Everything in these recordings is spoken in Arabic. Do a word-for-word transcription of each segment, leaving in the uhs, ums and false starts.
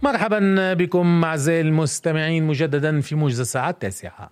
مرحبا بكم أعزائي المستمعين مجددا في موجز الساعة التاسعة.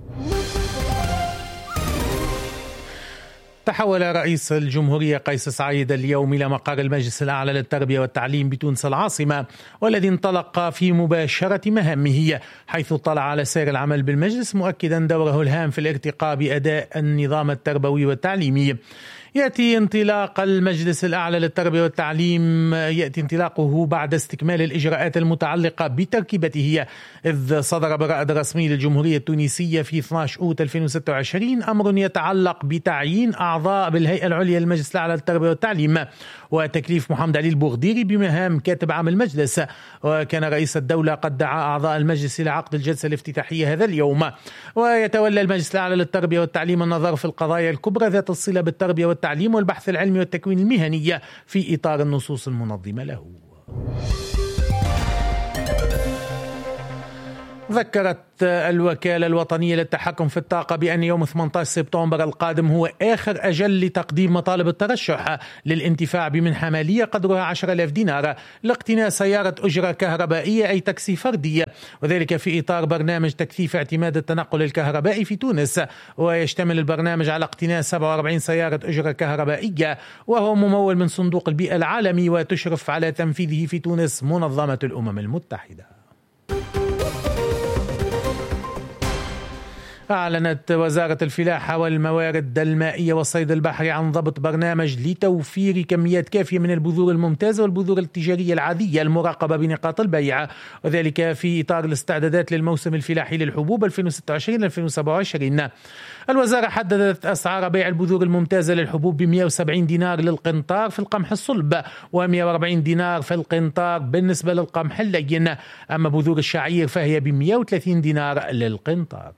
تحول رئيس الجمهورية قيس سعيد اليوم إلى مقر المجلس الأعلى للتربية والتعليم بتونس العاصمة، والذي انطلق في مباشرة مهامه، حيث اطلع على سير العمل بالمجلس مؤكدا دوره الهام في الارتقاء بأداء النظام التربوي والتعليمي. يأتي انطلاق المجلس الأعلى للتربية والتعليم يأتي انطلاقه بعد استكمال الإجراءات المتعلقة بتركيبته، إذ صدر بالرائد الرسمي للجمهورية التونسية في اثني عشر أوت ألفين وستة وعشرين أمر يتعلق بتعيين أعضاء بالهيئة العليا للمجلس الأعلى للتربية والتعليم وتكليف محمد علي البغديري بمهام كاتب عام المجلس. وكان رئيس الدولة قد دعا أعضاء المجلس إلى عقد الجلسة الافتتاحية هذا اليوم. ويتولى المجلس الأعلى للتربية والتعليم النظر في القضايا الكبرى ذات الصلة بالتربية والتعليم والبحث العلمي والتكوين المهني في إطار النصوص المنظمة له. ذكرت الوكالة الوطنية للتحكم في الطاقة بأن يوم ثمانية عشر سبتمبر القادم هو آخر أجل لتقديم مطالب الترشح للانتفاع بمنحة مالية قدرها عشرة آلاف دينار لاقتناء سيارة أجرة كهربائية أي تاكسي فردي، وذلك في إطار برنامج تكثيف اعتماد التنقل الكهربائي في تونس. ويشتمل البرنامج على اقتناء سبعة وأربعين سيارة أجرة كهربائية، وهو ممول من صندوق البيئة العالمي، وتشرف على تنفيذه في تونس منظمة الأمم المتحدة. أعلنت وزارة الفلاحة والموارد المائية والصيد البحري عن ضبط برنامج لتوفير كميات كافية من البذور الممتازة والبذور التجارية العادية المراقبة بنقاط البيع، وذلك في إطار الاستعدادات للموسم الفلاحي للحبوب ألفين وستة وعشرين ألفين وسبعة وعشرين. الوزارة حددت أسعار بيع البذور الممتازة للحبوب ب مئة وسبعين دينار للقنطار في القمح الصلب و140 دينار في القنطار بالنسبة للقمح اللين، أما بذور الشعير فهي ب مئة وثلاثين دينار للقنطار.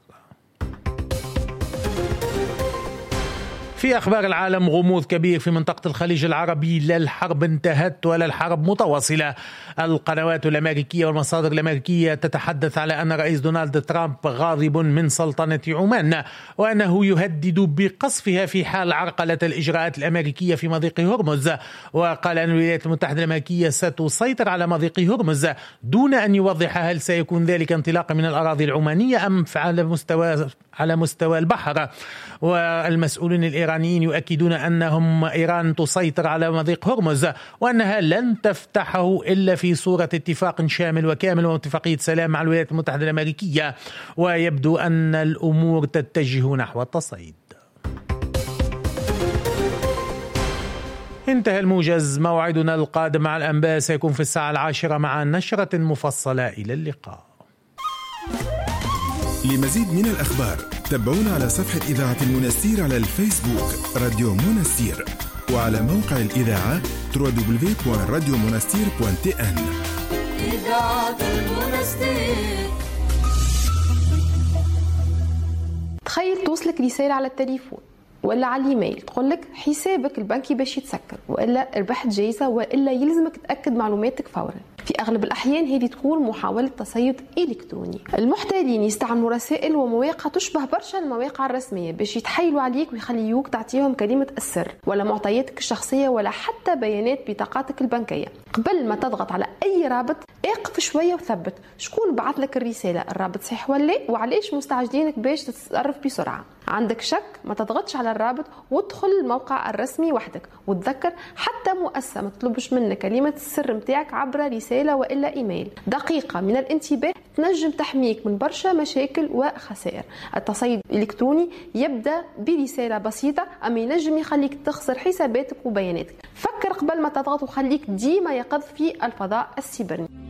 في أخبار العالم، غموض كبير في منطقة الخليج العربي، لا الحرب انتهت ولا الحرب متواصلة. القنوات الأمريكية والمصادر الأمريكية تتحدث على أن الرئيس دونالد ترامب غاضب من سلطنة عمان، وأنه يهدد بقصفها في حال عرقلة الإجراءات الأمريكية في مضيق هرمز. وقال أن الولايات المتحدة الأمريكية ستسيطر على مضيق هرمز دون أن يوضح هل سيكون ذلك انطلاقا من الأراضي العمانية أم على مستوى على مستوى البحر. والمسؤولين الإيرانيين يؤكدون أنهم إيران تسيطر على مضيق هرمز، وأنها لن تفتحه إلا في صورة اتفاق شامل وكامل واتفاقية سلام مع الولايات المتحدة الأمريكية. ويبدو أن الأمور تتجه نحو التصعيد. انتهى الموجز. موعدنا القادم مع الأنباء سيكون في الساعة العاشرة مع نشرة مفصلة. إلى اللقاء. لمزيد من الأخبار تابعونا على صفحة إذاعة المنستير على الفيسبوك راديو منستير، وعلى موقع الإذاعة دبليو دبليو دبليو دوت راديو منستير دوت تي إن. إذاعة المنستير. تخيل توصلك رسالة على التليفون ولا على الايميل تقول لك حسابك البنكي باش يتسكر، والا ربحت جايزه، والا يلزمك تاكد معلوماتك فورا. في اغلب الاحيان هذه تكون محاوله تصيد الكتروني. المحتالين يستعملوا رسائل ومواقع تشبه برشا المواقع الرسميه باش يتحايلوا عليك ويخليوك تعطيهم كلمه السر ولا معطياتك الشخصيه ولا حتى بيانات بطاقاتك البنكيه. قبل ما تضغط على اي رابط اقف شويه وثبت شكون بعث لك الرساله، الرابط صحيح ولا لا، وعلاش مستعجلينك باش تتصرف بسرعه. عندك شك ما تضغطش على الرابط وادخل الموقع الرسمي وحدك. وتذكر حتى مؤسسه ما تطلبش منك كلمه السر متاعك عبر رساله والا ايميل. دقيقه من الانتباه تنجم تحميك من برشا مشاكل وخسائر. التصيد الالكتروني يبدا برساله بسيطه اما ينجم يخليك تخسر حساباتك وبياناتك. فكر قبل ما تضغط وخليك ديما يقظ في الفضاء السيبراني.